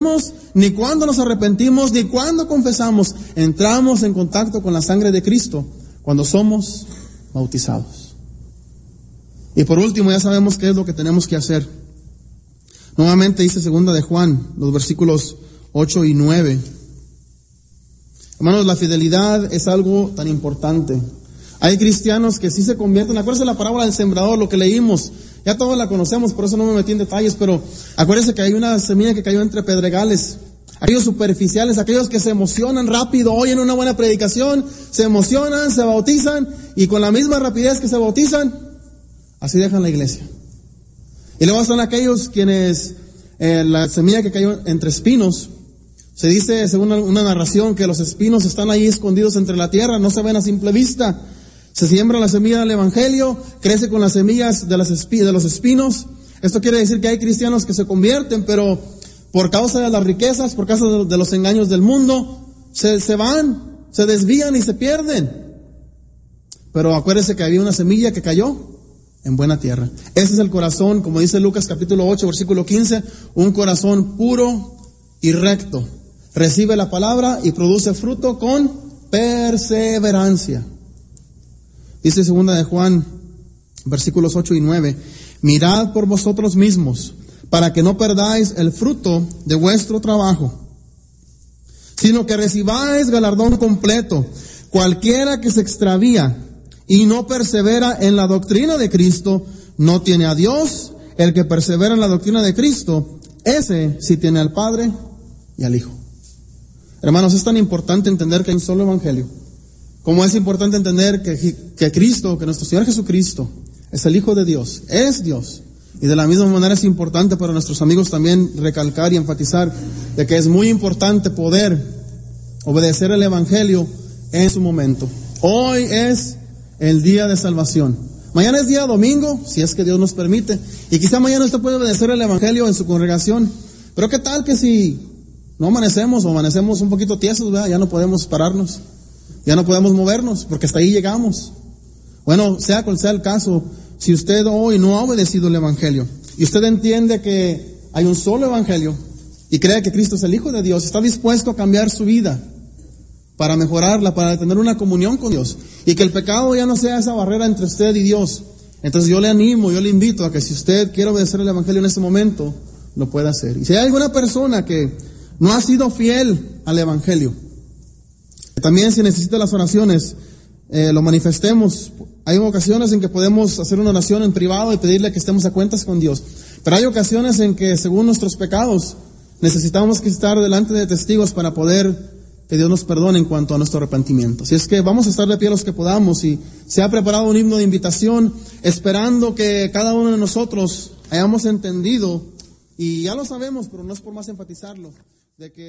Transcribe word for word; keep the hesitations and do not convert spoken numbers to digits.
ni cuando nos arrepentimos, ni cuando confesamos. Entramos en contacto con la sangre de Cristo cuando somos bautizados. Y por último, ya sabemos qué es lo que tenemos que hacer. Nuevamente dice segunda de Juan, los versículos ocho y nueve. Hermanos, la fidelidad es algo tan importante. Hay cristianos que sí se convierten. Acuérdense la parábola del sembrador, lo que leímos. Ya todos la conocemos, por eso no me metí en detalles, pero acuérdense que hay una semilla que cayó entre pedregales. Aquellos superficiales, aquellos que se emocionan rápido, oyen una buena predicación, se emocionan, se bautizan, y con la misma rapidez que se bautizan, así dejan la iglesia. Y luego están aquellos quienes, eh, la semilla que cayó entre espinos, se dice, según una narración, que los espinos están ahí escondidos entre la tierra, no se ven a simple vista. Se siembra la semilla del evangelio, crece con las semillas de, las espi- de los espinos. Esto quiere decir que hay cristianos que se convierten, pero por causa de las riquezas, por causa de, de los engaños del mundo, se, se van, se desvían y se pierden. Pero acuérdense que había una semilla que cayó en buena tierra. Ese es el corazón, como dice Lucas capítulo ocho, versículo quince, un corazón puro y recto. Recibe la palabra y produce fruto con perseverancia. Dice segunda de Juan, versículos ocho y nueve, mirad por vosotros mismos, para que no perdáis el fruto de vuestro trabajo, sino que recibáis galardón completo. Cualquiera que se extravía y no persevera en la doctrina de Cristo, no tiene a Dios. El que persevera en la doctrina de Cristo, ese sí tiene al Padre y al Hijo. Hermanos, es tan importante entender que hay un solo evangelio, como es importante entender que, que Cristo, que nuestro Señor Jesucristo es el Hijo de Dios, es Dios. Y de la misma manera es importante para nuestros amigos también recalcar y enfatizar de que es muy importante poder obedecer el evangelio en su momento. Hoy es el día de salvación. Mañana es día domingo, si es que Dios nos permite. Y quizá mañana usted puede obedecer el evangelio en su congregación. Pero qué tal que si no amanecemos o amanecemos un poquito tiesos, ¿verdad? Ya no podemos pararnos. Ya no podemos movernos porque hasta ahí llegamos. Bueno, sea cual sea el caso, si usted hoy no ha obedecido el evangelio y usted entiende que hay un solo evangelio y cree que Cristo es el Hijo de Dios, está dispuesto a cambiar su vida para mejorarla, para tener una comunión con Dios y que el pecado ya no sea esa barrera entre usted y Dios. Entonces yo le animo, yo le invito a que si usted quiere obedecer el evangelio en este momento, lo pueda hacer. Y si hay alguna persona que no ha sido fiel al evangelio, también si necesita las oraciones, eh, lo manifestemos. Hay ocasiones en que podemos hacer una oración en privado y pedirle que estemos a cuentas con Dios. Pero hay ocasiones en que, según nuestros pecados, necesitamos que estar delante de testigos para poder que Dios nos perdone en cuanto a nuestro arrepentimiento. Así es que vamos a estar de pie los que podamos, y se ha preparado un himno de invitación, esperando que cada uno de nosotros hayamos entendido, y ya lo sabemos, pero no es por más enfatizarlo, de que